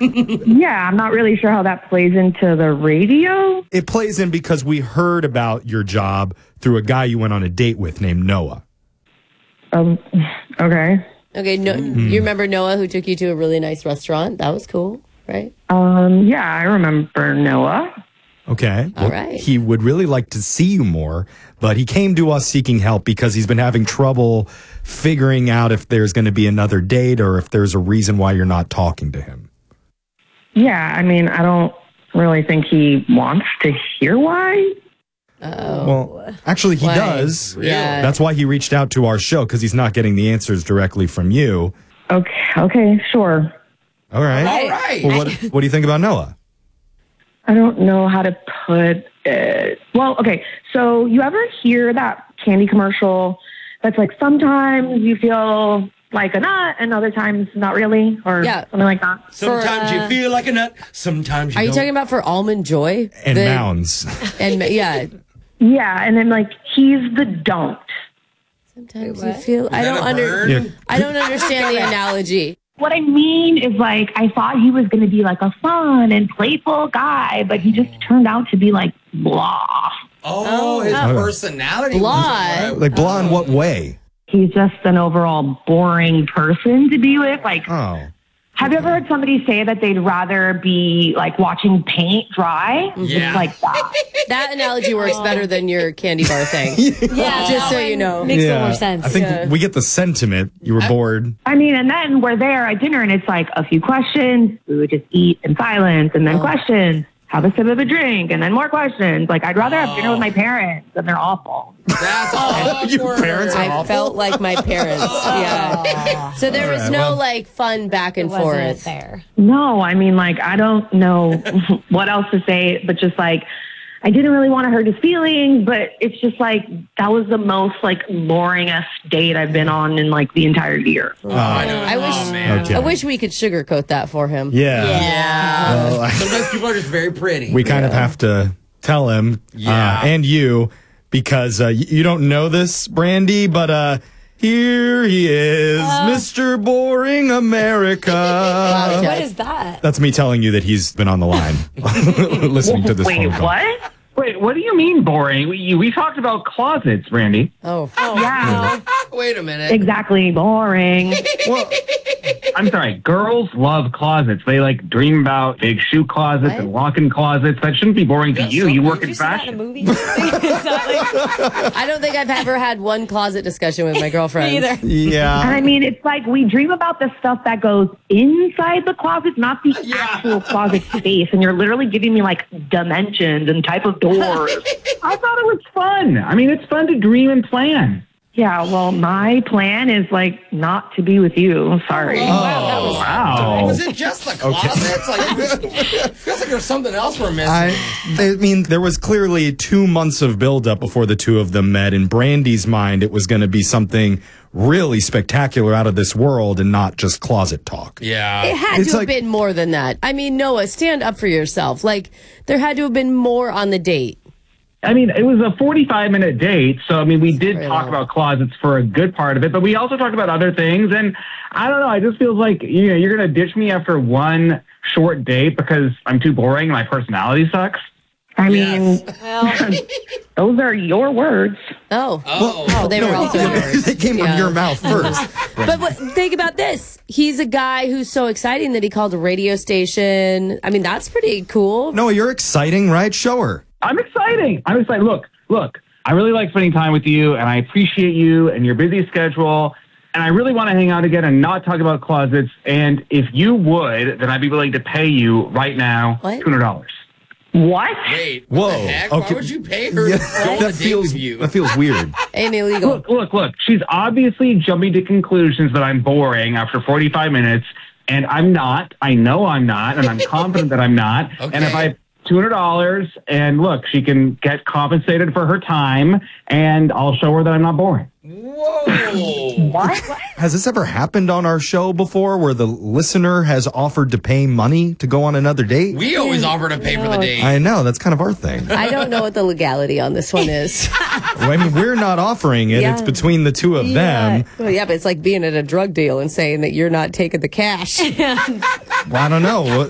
Yeah, I'm not really sure how that plays into the radio. It plays in because we heard about your job through a guy you went on a date with named Noah. Okay. Okay, you remember Noah who took you to a really nice restaurant? That was cool, right? Yeah, I remember Noah. Okay. All right. He would really like to see you more, but he came to us seeking help because he's been having trouble figuring out if there's going to be another date or if there's a reason why you're not talking to him. Yeah, I mean, I don't really think he wants to hear why. Well, actually, he Why? does. Yeah. That's why he reached out to our show, because he's not getting the answers directly from you. Okay, sure. All right. All right. Well, what do you think about Noah? I don't know how to put it. Well, okay, so you ever hear that candy commercial that's like sometimes you feel like a nut and other times not really, or something like that? Sometimes you feel like a nut. Sometimes you Are you don't. talking about for Almond Joy? And Mounds. And yeah. Yeah, and then like he's the don't. Sometimes you feel I that don't a bird? Yeah. I don't understand the analogy. What I mean is, like, I thought he was going to be like a fun and playful guy, but he just turned out to be like blah. His personality. Blah. Like, blah in what way? He's just an overall boring person to be with. Like, Oh. have you ever heard somebody say that they'd rather be like watching paint dry? Yeah. It's like that. That analogy works better than your candy bar thing. Yeah, Just so you know. Makes a little more sense. I think we get the sentiment. You were bored. I mean, and then we're there at dinner and it's like a few questions. We would just eat in silence and then questions. Have a sip of a drink and then more questions. Like, I'd rather have dinner with my parents and they're awful. That's all. Your parents are I awful. felt like my parents. Yeah. So there was no like fun back and Wasn't forth. there. No, I mean, like, I don't know what else to say, but just like, I didn't really want to hurt his feelings, but it's just like, that was the most like boringest date I've been on in like the entire year. I wish Okay. I wish we could sugarcoat that for him. Yeah. Well, Sometimes people are just very pretty. we kind of have to tell him and you because you don't know this, Brandy, but here he is, Mr. Boring America. What is that? That's me telling you that he's been on the line listening to this phone call. What? Wait, what do you mean boring? We talked about closets, Randy. Oh. Yeah, Wait a minute. exactly. Boring. Well, I'm sorry. Girls love closets. They like dream about big shoe closets and walk-in closets. That shouldn't be boring to you. You work in Did you see that in a fashion. movie? Is that like, I don't think I've ever had one closet discussion with my girlfriend. either? And Yeah. I mean, it's like we dream about the stuff that goes inside the closet, not the actual closet space. And you're literally giving me like dimensions and type of doors. I thought it was fun. I mean, it's fun to dream and plan. Yeah, well, my plan is like not to be with you. Sorry. Wow. Was it just the closets? Like, feels like there's something else we're missing. I mean, there was clearly 2 months of buildup before the two of them met. In Brandy's mind, it was going to be something really spectacular out of this world and not just closet talk. Yeah. It had It's to have like- been more than that. I mean, Noah, stand up for yourself. Like, there had to have been more on the date. I mean, it was a 45-minute date, so I mean, we did very talk long. about closets for a good part of it, but we also talked about other things. And I don't know, I just feels like you're going to ditch me after one short date because I'm too boring and my personality sucks. I mean, Well, those are your words. Oh, they were also yours. They came from Yeah. your mouth first. But think about this. He's a guy who's so exciting that he called a radio station. I mean, that's pretty cool. Noah, you're exciting, right? Show her. I'm excited. Look, I really like spending time with you, and I appreciate you and your busy schedule. And I really want to hang out again and not talk about closets. And if you would, then I'd be willing to pay you right now What? $200. What? Wait, Whoa. what the heck? Okay. Why would you pay her Yeah, to go on a that date feels with you? that feels weird. Ain't illegal. Look. She's obviously jumping to conclusions that I'm boring after 45 minutes. And I'm not. I know I'm not. And I'm confident that I'm not. Okay. And if I $200 and look, she can get compensated for her time and I'll show her that I'm not boring. Whoa. Has this ever happened on our show before where the listener has offered to pay money to go on another date? We always offer to pay for the date. I know. That's kind of our thing. I don't know what the legality on this one is. I mean, we're not offering it. Yeah. It's between the two of them. Well, yeah, but it's like being at a drug deal and saying that you're not taking the cash. Well, I don't know.